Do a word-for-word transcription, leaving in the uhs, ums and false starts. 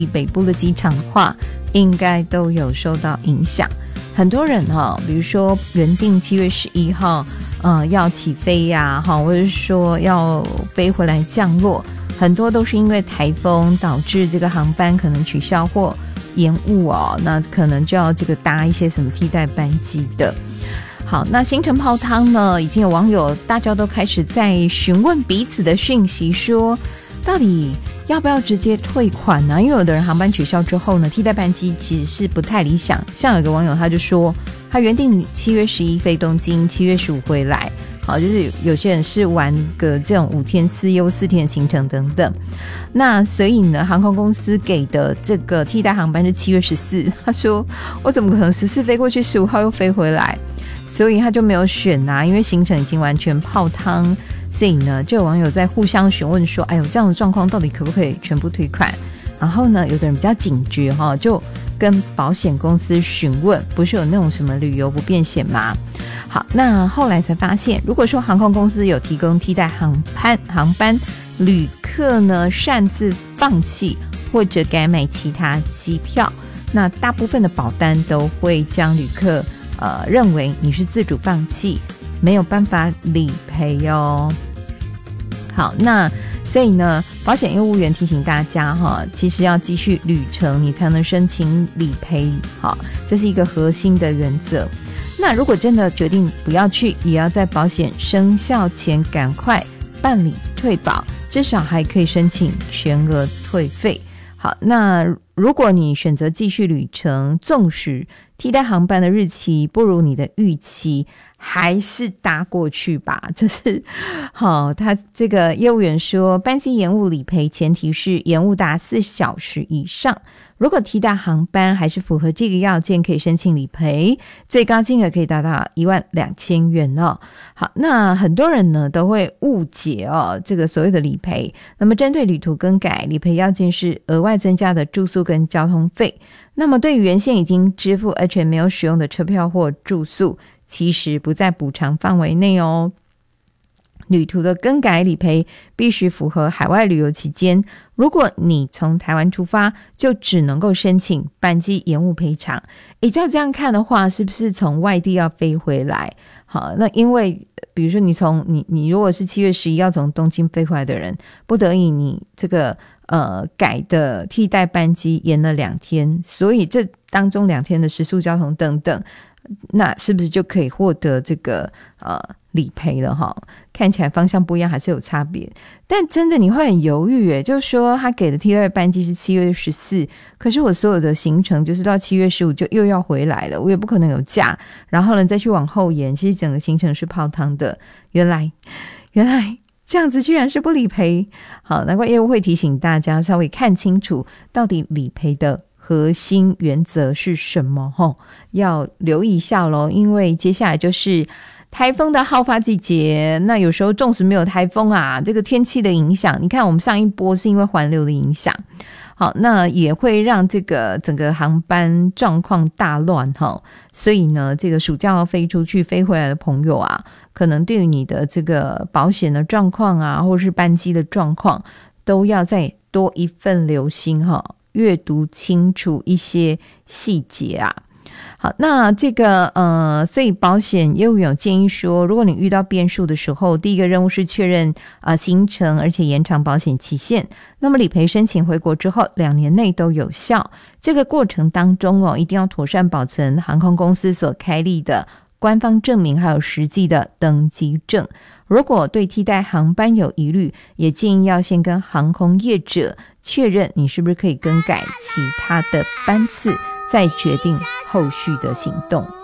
北部的机场的话，应该都有受到影响。很多人哈、哦，比如说原定七月十一号呃要起飞呀、啊，哈，或者是说要飞回来降落，很多都是因为台风导致这个航班可能取消或延误哦，那可能就要这个搭一些什么替代班机的。好，那行程泡汤呢，已经有网友大家都开始在询问彼此的讯息，说到底要不要直接退款呢、啊？因为有的人航班取消之后呢，替代班机其实是不太理想。像有个网友他就说，他原定七月十一飞东京，七月十五回来。好，就是有些人是玩个这种五天四夜四天的行程等等。那所以呢，航空公司给的这个替代航班是七月十四。他说，我怎么可能十四飞过去，十五号又飞回来？所以他就没有选啊，因为行程已经完全泡汤。所以呢，就有网友在互相询问说，哎呦，这样的状况到底可不可以全部退款？然后呢，有的人比较警觉哈，就跟保险公司询问，不是有那种什么旅游不便险吗？好，那后来才发现，如果说航空公司有提供替代航班，航班旅客呢擅自放弃或者改买其他机票，那大部分的保单都会将旅客呃认为你是自主放弃，没有办法理赔哦。好，那所以呢，保险业务员提醒大家哈，其实要继续旅程，你才能申请理赔。好，这是一个核心的原则。那如果真的决定不要去，也要在保险生效前赶快办理退保，至少还可以申请全额退费。好，那如果你选择继续旅程，纵使替代航班的日期不如你的预期，还是搭过去吧。这是好，他这个业务员说，班机延误理赔前提是延误达四小时以上。如果替代航班还是符合这个要件，可以申请理赔，最高金额可以达到一万两千元哦。好，那很多人呢都会误解哦，这个所谓的理赔。那么针对旅途更改，理赔要件是额外增加的住宿跟交通费。那么对于原先已经支付而且没有使用的车票或住宿，其实不在补偿范围内哦。旅途的更改理赔必须符合海外旅游期间，如果你从台湾出发，就只能够申请班机延误赔偿。诶，照这样看的话，是不是从外地要飞回来？好，那因为比如说你从你你如果是七月十一要从东京飞回来的人，不得已你这个呃改的替代班机延了两天，所以这当中两天的食宿交通等等，那是不是就可以获得这个呃理赔了哈？看起来方向不一样，还是有差别。但真的你会很犹豫耶，就是说他给的替代班机是七月十四，可是我所有的行程就是到七月十五就又要回来了，我也不可能有假，然后呢再去往后延，其实整个行程是泡汤的。原来原来这样子居然是不理赔。好，难怪业务会提醒大家稍微看清楚到底理赔的核心原则是什么齁，要留意一下咯，因为接下来就是台风的好发季节，那有时候纵使没有台风啊，这个天气的影响，你看我们上一波是因为环流的影响，好，那也会让这个整个航班状况大乱齁，所以呢，这个暑假要飞出去飞回来的朋友啊，可能对于你的这个保险的状况啊，或是班机的状况，都要再多一份留心齁，阅读清楚一些细节啊。好，那这个呃，所以保险业务员有建议说，如果你遇到变数的时候，第一个任务是确认呃行程，而且延长保险期限。那么理赔申请回国之后，两年内都有效。这个过程当中哦，一定要妥善保存航空公司所开立的官方证明，还有实际的登机证。如果对替代航班有疑虑，也建议要先跟航空业者确认你是不是可以更改其他的班次，再决定后续的行动。